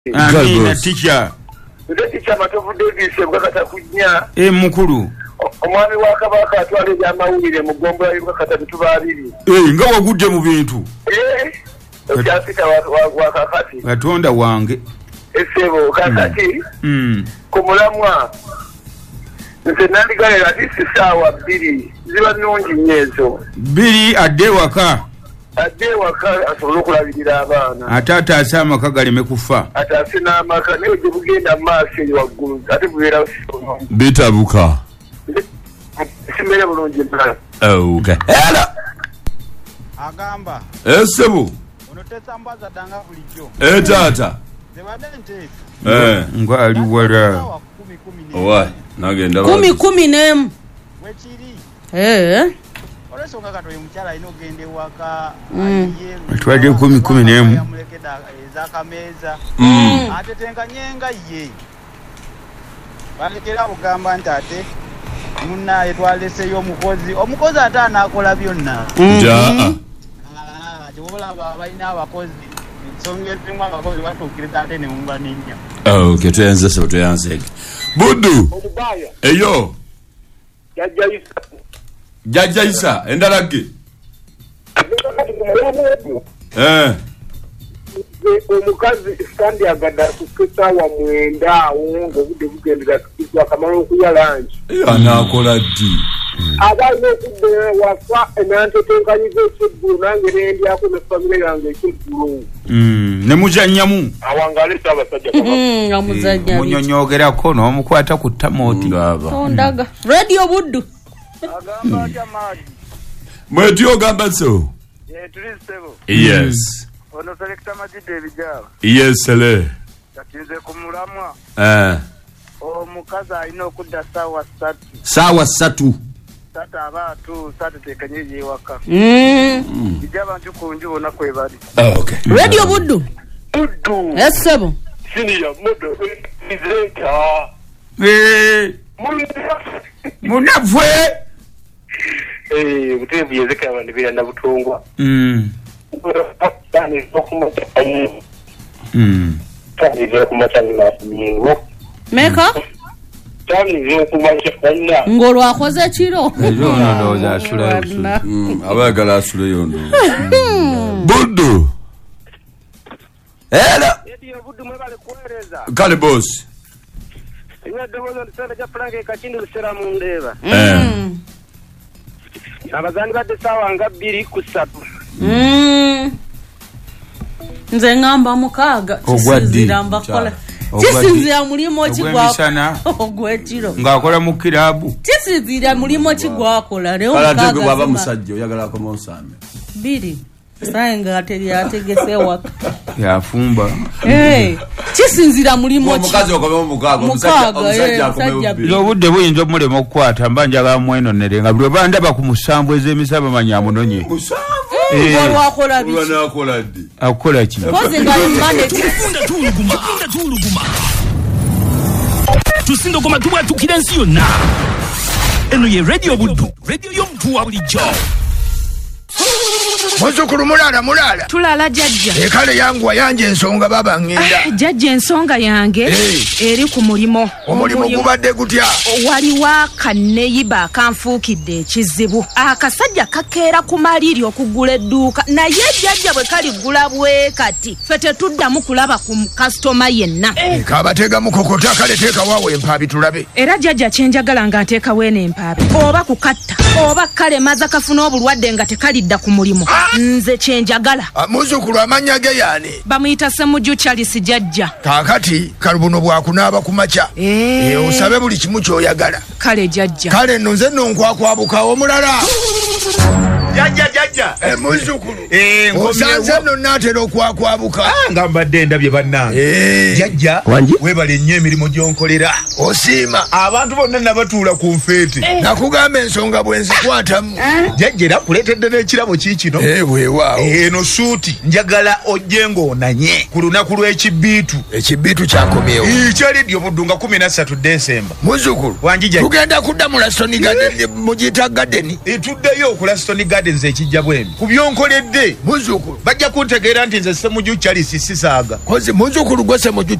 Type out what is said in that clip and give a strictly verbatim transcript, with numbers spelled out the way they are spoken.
Amina teacher. Nde teacher Matovu Davis mbakata kunya. Eh mukulu. Omwami wa Kabaka atwale byamawulire mu gombo ya mbakata bituba abiri. Eh nga wagudde mu bintu. Eh. Okyasika wa wa kakati. Katonda wange. Esebo kakati. Mm. Kumulamwa. Nze nandigalera ati sawa bbiri ziba nnungi nyezo. Bbiri adde waka. Adde waka asobola okulabirira abaana. Atata asama kagaleme kufa. Atase n'amaka naye gye bugenda mu maaso eyo waggulu ate bubeera bitabuka. Simere bulungi ddala. Okay. Hello. Agamba. Esebo. Ono tesambaza danga bulijjo. Eh tata. Zebadde nteesa. Eh. Ngo ali wala. Owa. Nagenda kumi kumi n'emu. Wekiri. Eh. Olesonga katoye mukyala ino ogende waka ayiye. Atwadde kumi kumi n'emu. Yamulekeda ezakameza. Mm. Ate tenkanyenga ye. Balekera kugamba nti ate munna yetwaleseyo omukozi. Omukozi ate anaakola byonna. Ja. Ah, jobola balina abakozi. Nsonga ezimu abakozi batuukiriza ate ne mumba n'ennya. Okay, tuyanze sebo tuyanze. Buddu. Obubaya. Eyo. Jajja Isa. Jajja Isa endalage. Eh. Omukazi standi agada kukisa wa mwenda awo ngobudde bugendera tukizwa kamala okuya lanji. Anaakola ddi. Abaana okudde wafa enantetenkanyiza ekyeggulo nange nendyako ne famire yange ekyeggulo. Mm. Ne muzannyamu. Awangale Ssaabasajja Mm, nga muzajja. Munyonyogerako n'omukwata ku tamoti. Tondaga. Radio Buddu. agamba jamadi. Mweti ogamba so. Eh tuli sebo. Yes. Ono selector Majide ebijaba. Yes sele. Yatinze kumulamwa. Eh. Omukazi alina okudda ssaawa ssatu. Sawa satu. Tata abantu satu tekanyeje ewaka. Mm. Bijaba njukunju bona kwebali. Oh, okay. Radio Buddu. Buddu. Esebo. Senior modo presenter. Eh. Munafwe. Eh, butebi yezeka abantu biranda butungwa. Mm. Tani zokumata ayi. Mm. Tani zokumata n'asinyo. Meka? Tani zokumata ayi. Ngolo akoze kiro. Ejo ndo za sura. Mm, abagala asule yondo. Buddu. Hello. Yedi Buddu mwebale kueleza. Kale boss. Ina dobozo ndisana ja Frank kachindi lusera mu ndeba. Eh. Abazani badde sawa nga bbiri ku ssatu. Mm. Nze ngamba mukaaga kisinzira mbakola. Kisinzira mulimo kigwa. Ogwetiro. Ngakola mu kirabu. Kisinzira mulimo kigwakola leo mukaaga. mukaaga. Kala baba musajjo oyagala ko monsame. Biri. Saenga ateri ategese waka. Yafumba. Eh, kisinzira mulimo ki. Mukazi okome mukaaga omusajja omusajja akome. Yo budde buyinzo mulemo okukwata mbanja ga mweno nerenga bwe bandaba ku musambwe z'emisaba manyamunonye. Eh, ngolo akola bi. Bwana akola ddi. Akola ki? Koze ngali mane. Tufunda tuluguma, tufunda tuluguma. Tusindo koma tuwa tukirensi yonna. Eno ye Radio Buddu, radio y'omuntu wa bulijjo. Muzukulu mulala mulala. Tulala jajja. Ekale yangu wayanje ensonga baba ngenda. Ah, jajja ensonga yange hey. eri ku mulimo. Omulimo gubadde gutya? Waliwa kanneyiba kanfuukidde ekizibu. Akasajja kakeera ku maliri okugula edduuka naye jajja bwe kaligula bwe kati ffe tetuddamu kulaba ku customer yenna. Hey. Kabatega mukokota kale teeka waawe empaabi tulabe. Era jajja kyenjagala nga nteeka weene empaabi oba kukatta oba kale maza kafuna obulwadde nga tekalidda ku mulimo. Ah. Nze kyenjagala. Muzukulu amanya ge yaani? Bamuyita Semujju Charles jajja. Kaakati kalubuno bwakunaaba ku makya. Eh. E, osabe buli kimu ky'oyagala. Kale jajja. Kale nno nze nno nkwakwabuka omulala. Jajja jajja. E, muzukulu. Eh, osanze nno naatera okwakwabuka. Ah, nga mbadde ndabye bannange. Eh. Jajja webale nnyo emirimu gy'onkolera. Osiima. Abantu bonna nabatuula ku nfeete. Eh. Nakugamba ensonga bwe nzikwatamu. Eh. Jajja era kuleetedde n'ekirabo kiikino. Eh, weewaawo. Eno suuti njagala ojje ng'onanye ku lunaku lw'ekibbiitu. Ekibbiitu kyakomyewo. Kyaliddi Obuddu nga kumi na ssatu Desemba. Muzukulu. Wanjija. Tugenda kudda mu Laston Garden mu giyita Garden. Etuddeyo ku Laston Garden. kikadde nze ekijja bwembi ku byonkoledde muzukulu bajja kuntegeera nti nze Ssemujju Charles sisaaga kozi muzukulu gwe Ssemujju